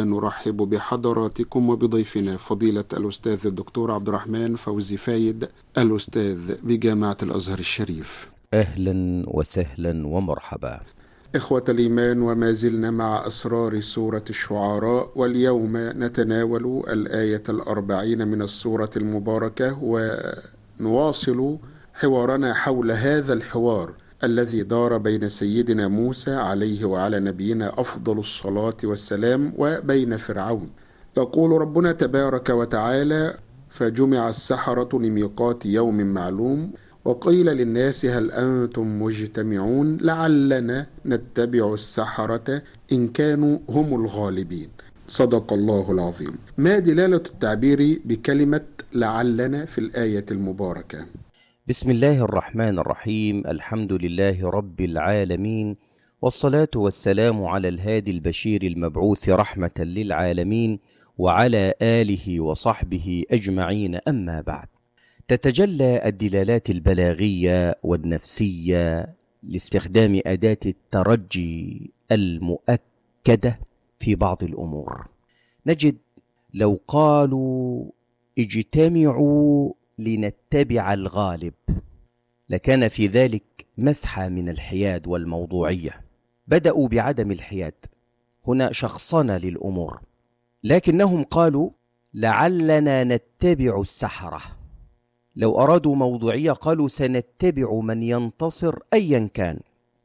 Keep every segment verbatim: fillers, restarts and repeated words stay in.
نرحب بحضراتكم وبضيفنا فضيلة الأستاذ الدكتور عبد الرحمن فوزي فايد، الأستاذ بجامعة الأزهر الشريف. أهلا وسهلا ومرحبا. إخوة الإيمان، وما زلنا مع أسرار سورة الشعراء، واليوم نتناول الآية الأربعين من السورة المباركة، ونواصل حوارنا حول هذا الحوار الذي دار بين سيدنا موسى عليه وعلى نبينا أفضل الصلاة والسلام وبين فرعون. يقول ربنا تبارك وتعالى: فجمع السحرة لميقات يوم معلوم وقيل للناس هل أنتم مجتمعون لعلنا نتبع السحرة إن كانوا هم الغالبين. صدق الله العظيم. ما دلالة التعبير بكلمة لعلنا في الآية المباركة؟ بسم الله الرحمن الرحيم. الحمد لله رب العالمين، والصلاة والسلام على الهادي البشير المبعوث رحمة للعالمين وعلى آله وصحبه أجمعين. أما بعد، تتجلى الدلالات البلاغية والنفسية لاستخدام أداة الترجي المؤكدة في بعض الأمور. نجد لو قالوا اجتمعوا لنتبع الغالب لكان في ذلك مسحة من الحياد والموضوعية. بدأوا بعدم الحياد، هنا شخصنة للأمور، لكنهم قالوا لعلنا نتبع السحرة. لو أرادوا موضوعية قالوا سنتبع من ينتصر أيا كان.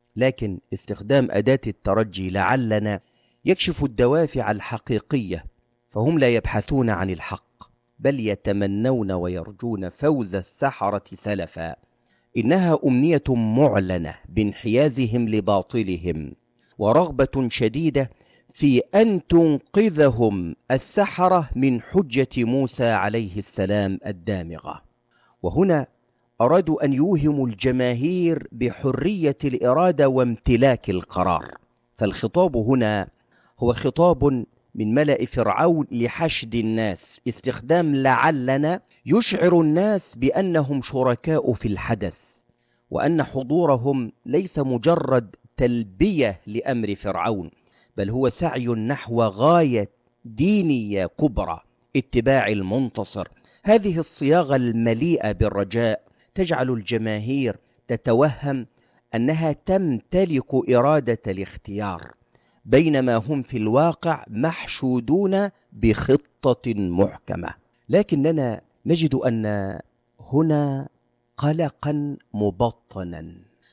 لكن استخدام أداة الترجي لعلنا يكشف الدوافع الحقيقية، فهم لا يبحثون عن الحق بل يتمنون ويرجون فوز السحرة سلفا. إنها أمنية معلنة بانحيازهم لباطلهم ورغبة شديدة في أن تنقذهم السحرة من حجة موسى عليه السلام الدامغة. وهنا أرادوا أن يوهموا الجماهير بحرية الإرادة وامتلاك القرار. فالخطاب هنا هو خطاب من ملأ فرعون لحشد الناس. استخدام لعلنا يشعر الناس بأنهم شركاء في الحدث، وأن حضورهم ليس مجرد تلبية لأمر فرعون، بل هو سعي نحو غاية دينية كبرى، اتباع المنتصر. هذه الصياغة المليئة بالرجاء تجعل الجماهير تتوهم أنها تمتلك إرادة الاختيار، بينما هم في الواقع محشودون بخطة محكمة. لكننا نجد أن هنا قلقا مبطنا.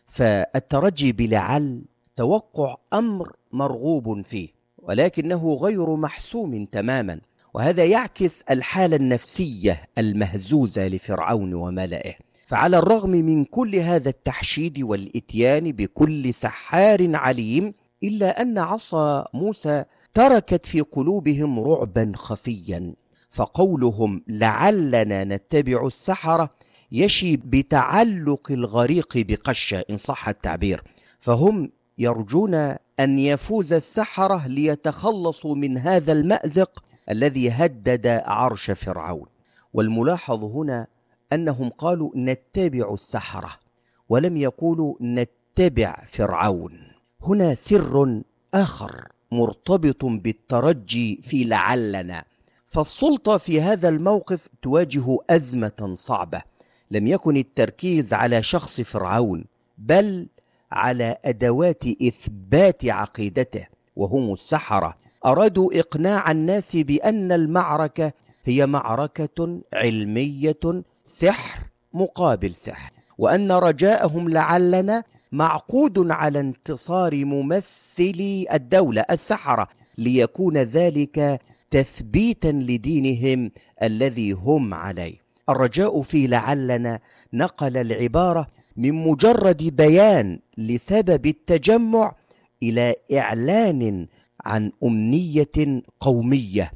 فالترجي بلعل توقع أمر مرغوب فيه، ولكنه غير محسوم تماما، وهذا يعكس الحالة النفسية المهزوزة لفرعون وملئه. فعلى الرغم من كل هذا التحشيد والإتيان بكل سحار عليم، إلا أن عصا موسى تركت في قلوبهم رعبا خفيا. فقولهم لعلنا نتبع السحرة يشي بتعلق الغريق بقشة إن صح التعبير. فهم يرجون أن يفوز السحرة ليتخلصوا من هذا المأزق الذي هدد عرش فرعون. والملاحظ هنا أنهم قالوا نتبع السحرة ولم يقولوا نتبع فرعون. هنا سر آخر مرتبط بالترجي في لعلنا. فالسلطة في هذا الموقف تواجه أزمة صعبة. لم يكن التركيز على شخص فرعون بل على أدوات إثبات عقيدته، وهم السحرة. أرادوا إقناع الناس بأن المعركة هي معركة علمية، سحر مقابل سحر، وأن رجاءهم لعلنا معقود على انتصار ممثلي الدولة السحرة، ليكون ذلك تثبيتا لدينهم الذي هم عليه. الرجاء في لعلنا نقل العبارة من مجرد بيان لسبب التجمع إلى إعلان عن أمنية قومية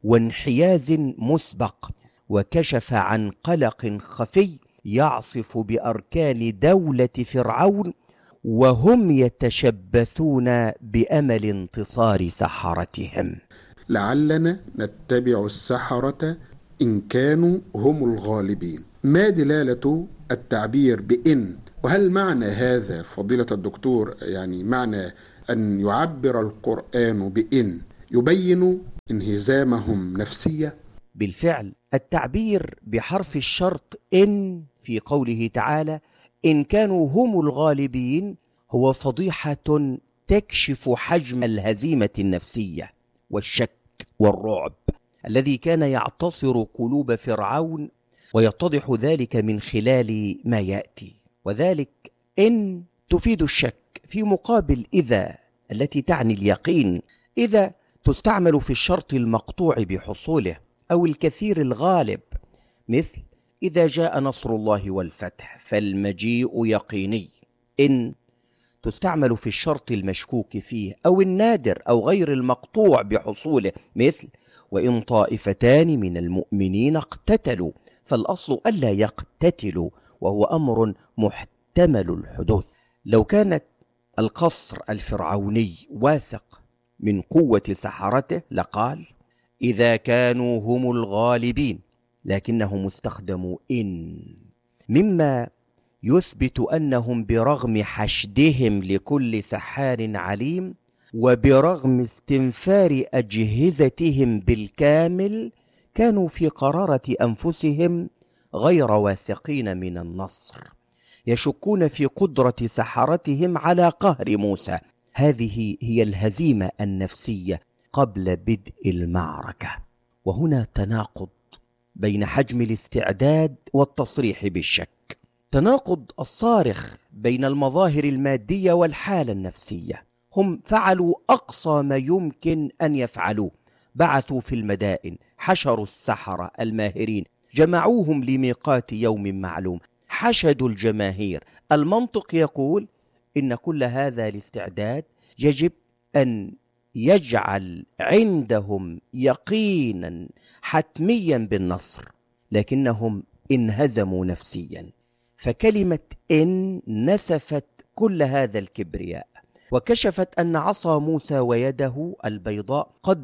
وانحياز مسبق، وكشف عن قلق خفي يعصف بأركان دولة فرعون وهم يتشبثون بأمل انتصار سحرتهم. لعلنا نتبع السحرة إن كانوا هم الغالبين. ما دلالة التعبير بإن؟ وهل معنى هذا فضيلة الدكتور يعني معنى أن يعبر القرآن بإن يبين انهزامهم نفسيا؟ بالفعل التعبير بحرف الشرط إن في قوله تعالى إن كانوا هم الغالبين هو فضيحة تكشف حجم الهزيمة النفسية والشك والرعب الذي كان يعتصر قلوب فرعون، ويتضح ذلك من خلال ما يأتي. وذلك إن تفيد الشك في مقابل إذا التي تعني اليقين. إذا تستعمل في الشرط المقطوع بحصوله أو الكثير الغالب، مثل إذا جاء نصر الله والفتح فالمجيء يقيني. إن تستعمل في الشرط المشكوك فيه أو النادر أو غير المقطوع بحصوله، مثل وإن طائفتان من المؤمنين اقتتلوا فالأصل ألا يقتتلوا، وهو أمر محتمل الحدوث. لو كانت القصر الفرعوني واثق من قوة سحرته لقال إذا كانوا هم الغالبين، لكنهم استخدموا إن، مما يثبت أنهم برغم حشدهم لكل سحار عليم وبرغم استنفار أجهزتهم بالكامل كانوا في قرارة أنفسهم غير واثقين من النصر، يشكون في قدرة سحرتهم على قهر موسى. هذه هي الهزيمة النفسية قبل بدء المعركة. وهنا تناقض بين حجم الاستعداد والتصريح بالشك، تناقض الصارخ بين المظاهر المادية والحالة النفسية. هم فعلوا أقصى ما يمكن أن يفعلوه، بعثوا في المدائن، حشروا السحرة الماهرين، جمعوهم لميقات يوم معلوم، حشدوا الجماهير. المنطق يقول إن كل هذا الاستعداد يجب أن يجعل عندهم يقينا حتميا بالنصر، لكنهم انهزموا نفسيا. فكلمة إن نسفت كل هذا الكبرياء، وكشفت أن عصا موسى ويده البيضاء قد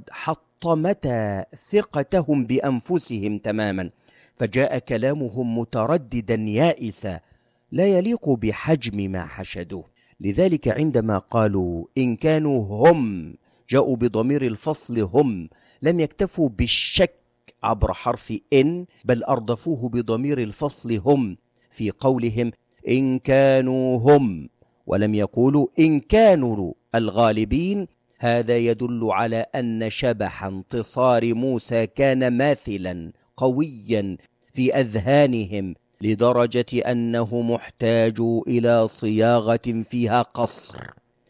حطمتا ثقتهم بأنفسهم تماما، فجاء كلامهم مترددا يائسا لا يليق بحجم ما حشدوه. لذلك عندما قالوا إن كانوا هم، جاءوا بضمير الفصل هم، لم يكتفوا بالشك عبر حرف إن، بل أردفوه بضمير الفصل هم في قولهم إن كانوا هم، ولم يقولوا إن كانوا الغالبين. هذا يدل على أن شبح انتصار موسى كان ماثلا قويا في أذهانهم، لدرجة أنه محتاج إلى صياغة فيها قصر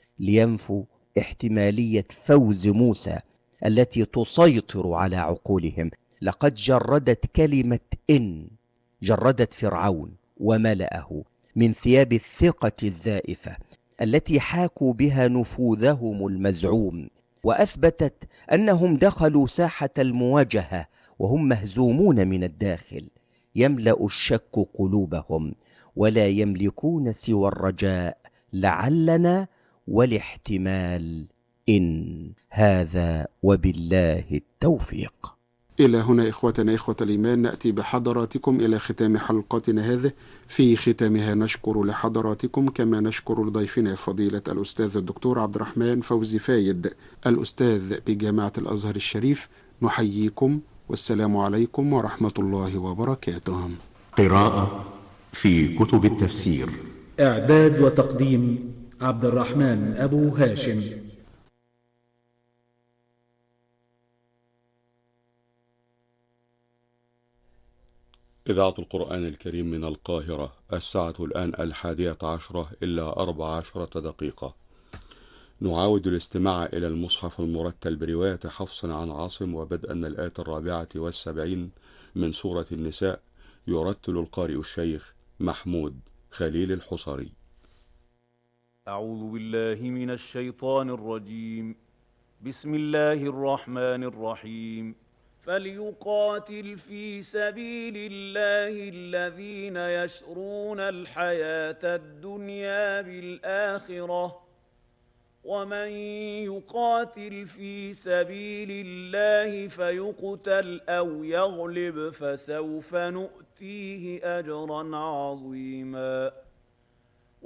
لينفوا احتمالية فوز موسى التي تسيطر على عقولهم. لقد جردت كلمة إن، جردت فرعون وملأه من ثياب الثقة الزائفة التي حاكوا بها نفوذهم المزعوم، وأثبتت أنهم دخلوا ساحة المواجهة وهم مهزومون من الداخل. يملأ الشك قلوبهم ولا يملكون سوى الرجاء لعلنا والاحتمال إن. هذا وبالله التوفيق. إلى هنا إخوتنا إخوة الإيمان نأتي بحضراتكم إلى ختام حلقتنا هذه. في ختامها نشكر لحضراتكم كما نشكر لضيفنا فضيلة الأستاذ الدكتور عبد الرحمن فوزي فايد الأستاذ بجامعة الأزهر الشريف. نحييكم والسلام عليكم ورحمة الله وبركاته. قراءة في كتب التفسير، إعداد وتقديم عبد الرحمن أبو هاشم. إذاعة القرآن الكريم من القاهرة، الساعة الآن الحادية عشرة إلا أربع عشرة دقيقة. نعاود الاستماع إلى المصحف المرتل برواية حفص عن عاصم، وبدءا من الآية الرابعة والسبعين من سورة النساء. يرتل القارئ الشيخ محمود خليل الحصري. أعوذ بالله من الشيطان الرجيم. بسم الله الرحمن الرحيم. فليقاتل في سبيل الله الذين يشرون الحياة الدنيا بالآخرة، ومن يقاتل في سبيل الله فيقتل أو يغلب فسوف نؤتيه أجرا عظيما.